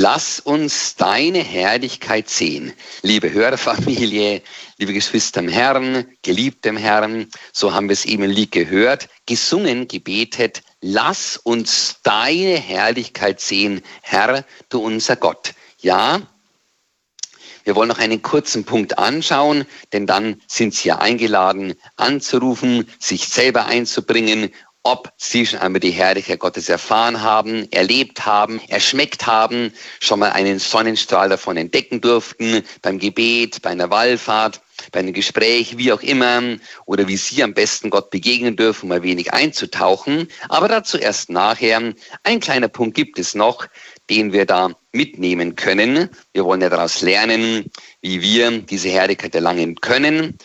Lass uns deine Herrlichkeit sehen. Liebe Hörerfamilie, liebe Geschwister im Herrn, Geliebte im Herrn, so haben wir es eben im Lied gehört, gesungen, gebetet. Lass uns deine Herrlichkeit sehen, Herr, du unser Gott. Ja, wir wollen noch einen kurzen Punkt anschauen, denn dann sind Sie ja eingeladen, anzurufen, sich selber einzubringen, ob Sie schon einmal die Herrlichkeit Gottes erfahren haben, erlebt haben, erschmeckt haben, schon mal einen Sonnenstrahl davon entdecken durften, beim Gebet, bei einer Wallfahrt, bei einem Gespräch, wie auch immer, oder wie Sie am besten Gott begegnen dürfen, mal wenig einzutauchen. Aber dazu erst nachher. Ein kleiner Punkt gibt es noch, den wir da mitnehmen können. Wir wollen ja daraus lernen, wie wir diese Herrlichkeit erlangen können.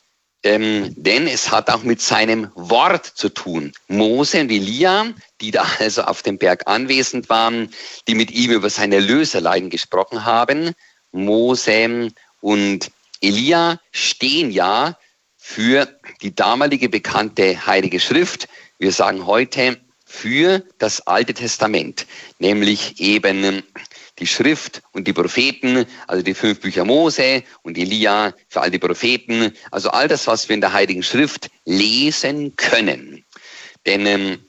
Denn es hat auch mit seinem Wort zu tun. Mose und Elia, die da also auf dem Berg anwesend waren, die mit ihm über seine Erlöserleiden gesprochen haben. Mose und Elia stehen ja für die damalige bekannte Heilige Schrift. Wir sagen heute für das Alte Testament, nämlich eben die Schrift und die Propheten, also die 5 Bücher Mose und Elia für all die Propheten, also all das, was wir in der Heiligen Schrift lesen können. Denn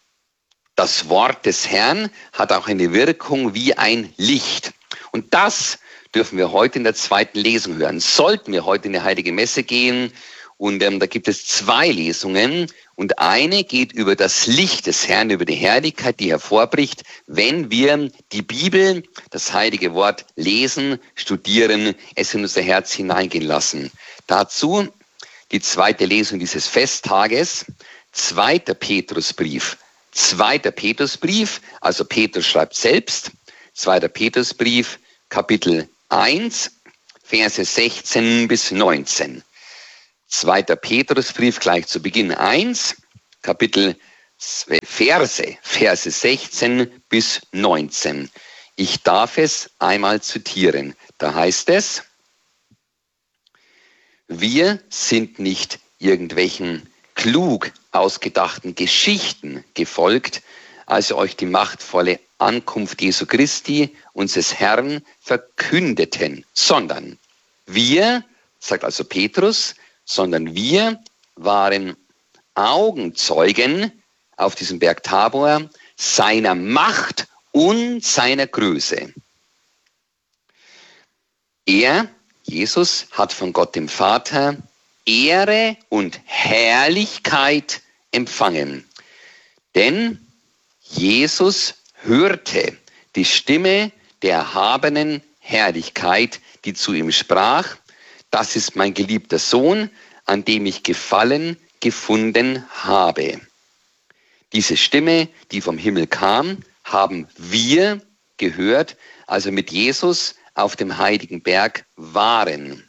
das Wort des Herrn hat auch eine Wirkung wie ein Licht. Und das dürfen wir heute in der zweiten Lesung hören. Sollten wir heute in die Heilige Messe gehen, und da gibt es 2 Lesungen und eine geht über das Licht des Herrn, über die Herrlichkeit, die hervorbricht, wenn wir die Bibel, das heilige Wort lesen, studieren, es in unser Herz hineingehen lassen. Dazu die zweite Lesung dieses Festtages, 2. Petrusbrief. 2. Petrusbrief, also Petrus schreibt selbst, 2. Petrusbrief, Kapitel 1, Verse 16 bis 19. 2. Petrusbrief gleich zu Beginn 1, Verse 16 bis 19. Ich darf es einmal zitieren. Da heißt es: Wir sind nicht irgendwelchen klug ausgedachten Geschichten gefolgt, als wir euch die machtvolle Ankunft Jesu Christi, unseres Herrn, verkündeten, sondern wir, sagt also Petrus, sondern wir waren Augenzeugen auf diesem Berg Tabor seiner Macht und seiner Größe. Er, Jesus, hat von Gott dem Vater Ehre und Herrlichkeit empfangen. Denn Jesus hörte die Stimme der erhabenen Herrlichkeit, die zu ihm sprach: Das ist mein geliebter Sohn, an dem ich Gefallen gefunden habe. Diese Stimme, die vom Himmel kam, haben wir gehört, also mit Jesus auf dem heiligen Berg waren.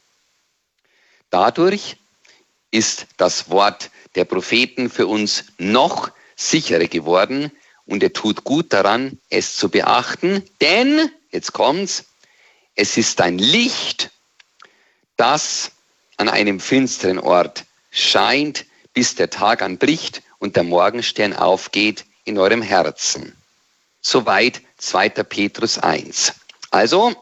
Dadurch ist das Wort der Propheten für uns noch sicherer geworden und er tut gut daran, es zu beachten, denn, jetzt kommt's, es ist ein Licht, das an einem finsteren Ort scheint, bis der Tag anbricht und der Morgenstern aufgeht in eurem Herzen. Soweit 2. Petrus 1. Also,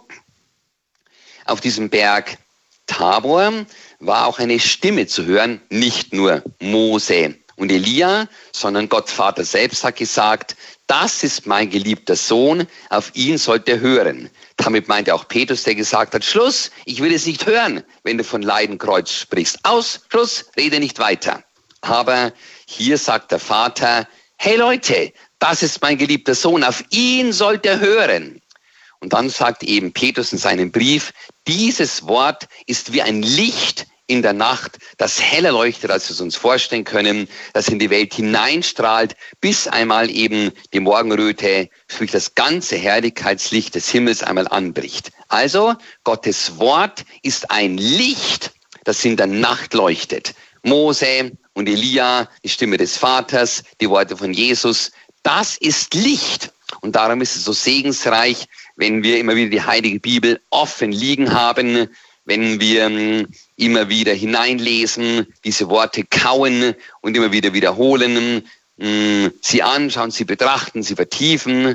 auf diesem Berg Tabor war auch eine Stimme zu hören, nicht nur Mose und Elia, sondern Gott Vater selbst hat gesagt: Das ist mein geliebter Sohn, auf ihn sollt ihr hören. Damit meinte auch Petrus, der gesagt hat: Schluss, ich will es nicht hören, wenn du von Leiden, Kreuz sprichst. Aus, Schluss, rede nicht weiter. Aber hier sagt der Vater: Hey Leute, das ist mein geliebter Sohn, auf ihn sollt ihr hören. Und dann sagt eben Petrus in seinem Brief: Dieses Wort ist wie ein Licht in der Nacht, das heller leuchtet, als wir es uns vorstellen können, das in die Welt hineinstrahlt, bis einmal eben die Morgenröte, sprich das ganze Herrlichkeitslicht des Himmels einmal anbricht. Also, Gottes Wort ist ein Licht, das in der Nacht leuchtet. Mose und Elia, die Stimme des Vaters, die Worte von Jesus, das ist Licht. Und darum ist es so segensreich, wenn wir immer wieder die Heilige Bibel offen liegen haben, wenn wir immer wieder hineinlesen, diese Worte kauen und immer wieder wiederholen, sie anschauen, sie betrachten, sie vertiefen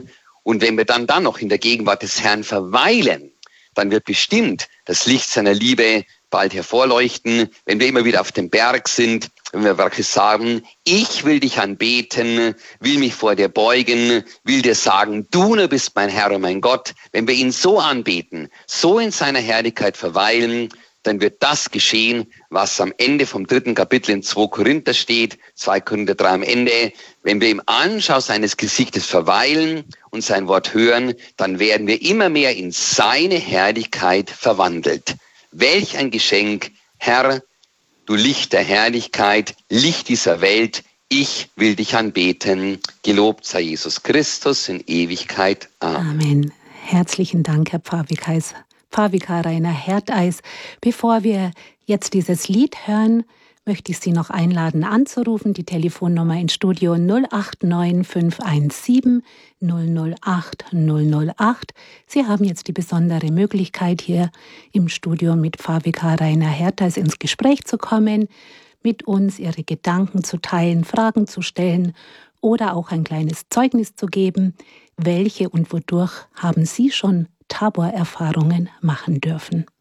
Und wenn wir dann noch in der Gegenwart des Herrn verweilen, dann wird bestimmt das Licht seiner Liebe bald hervorleuchten, wenn wir immer wieder auf dem Berg sind, wenn wir wirklich sagen, ich will dich anbeten, will mich vor dir beugen, will dir sagen, du nur bist mein Herr und mein Gott. Wenn wir ihn so anbeten, so in seiner Herrlichkeit verweilen, dann wird das geschehen, was am Ende vom 3. Kapitel in 2 Korinther steht, 2 Korinther 3 am Ende. Wenn wir im Anschau seines Gesichtes verweilen und sein Wort hören, dann werden wir immer mehr in seine Herrlichkeit verwandelt. Welch ein Geschenk, Herr, du Licht der Herrlichkeit, Licht dieser Welt, ich will dich anbeten. Gelobt sei Jesus Christus in Ewigkeit. Amen. Amen. Herzlichen Dank, Herr Pfarrvikar Rainer Herdeis. Bevor wir jetzt dieses Lied hören, möchte ich Sie noch einladen anzurufen. Die Telefonnummer ins Studio 089 517 008 008. Sie haben jetzt die besondere Möglichkeit, hier im Studio mit Pfarrvikar Rainer Herdeis ins Gespräch zu kommen, mit uns Ihre Gedanken zu teilen, Fragen zu stellen oder auch ein kleines Zeugnis zu geben. Welche und wodurch haben Sie schon Tabor-Erfahrungen machen dürfen?